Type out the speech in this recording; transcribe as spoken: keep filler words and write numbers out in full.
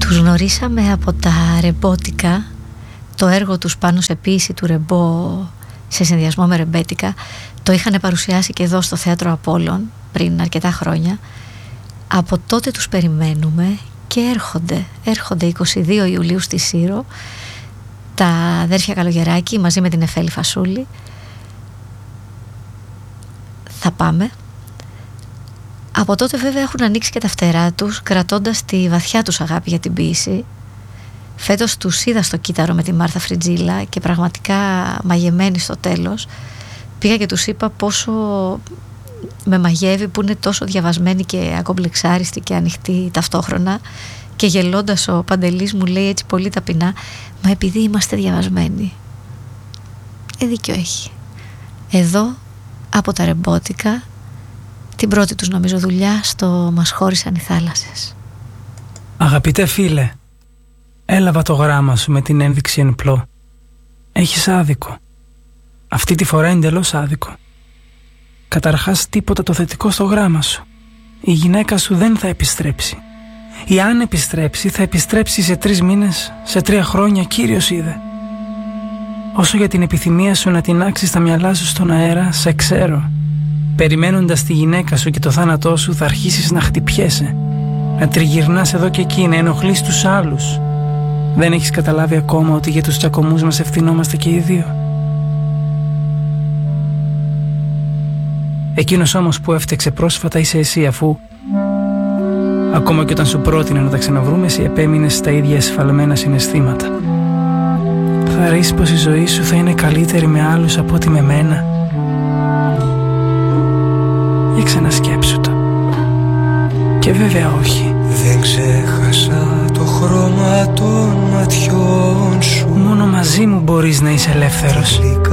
Τους γνωρίσαμε από τα ρεμπότικα, το έργο τους πάνω σε ποίηση του ρεμπό σε συνδυασμό με ρεμπέτικα. Το είχαν παρουσιάσει και εδώ στο Θέατρο Απόλλων πριν αρκετά χρόνια. Από τότε τους περιμένουμε και έρχονται. Έρχονται είκοσι δύο Ιουλίου στη Σύρο τα αδέρφια Καλογεράκη μαζί με την Εφέλη Φασούλη. Θα πάμε. Από τότε βέβαια έχουν ανοίξει και τα φτερά τους, κρατώντας τη βαθιά τους αγάπη για την ποίηση. Φέτος τους είδα στο Κύτταρο με τη Μάρθα Φριτζίλα και πραγματικά μαγεμένοι στο τέλος. Πήγα και τους είπα πόσο με μαγεύει που είναι τόσο διαβασμένοι και ακομπλεξάριστοι και ανοιχτοί ταυτόχρονα. Και γελώντας ο Παντελής μου λέει έτσι πολύ ταπεινά, μα επειδή είμαστε διαβασμένοι. Ε, δίκιο έχει. Εδώ από τα ρεμπότικα, την πρώτη τους νομίζω δουλειά στο «Μας χώρισαν οι θάλασσες». Αγαπητέ φίλε, έλαβα το γράμμα σου με την ένδειξη εν πλώ. Έχεις άδικο. Αυτή τη φορά εντελώς άδικο. Καταρχάς τίποτα το θετικό στο γράμμα σου. Η γυναίκα σου δεν θα επιστρέψει. Ή αν επιστρέψει θα επιστρέψει σε τρεις μήνες, σε τρία χρόνια, Κύριος είδε. Όσο για την επιθυμία σου να τινάξεις τα μυαλά σου στον αέρα, σε ξέρω. Περιμένοντας τη γυναίκα σου και το θάνατό σου θα αρχίσεις να χτυπιέσαι, να τριγυρνάς εδώ και εκεί, να ενοχλείς τους άλλους. Δεν έχεις καταλάβει ακόμα ότι για τους τσακωμούς μας ευθυνόμαστε και οι δύο. Εκείνος όμως που έφτιαξε πρόσφατα είσαι εσύ, αφού ακόμα και όταν σου πρότεινε να τα ξαναβρούμε, εσύ επέμεινες στα ίδια εσφαλμένα συναισθήματα. Θα ρίσεις πως η ζωή σου θα είναι καλύτερη με άλλους από ότι με μένα. Για ξανασκέψου το. Και βέβαια όχι. Δεν ξέχασα το χρώμα των ματιών σου. Μόνο μαζί μου μπορείς να είσαι ελεύθερος.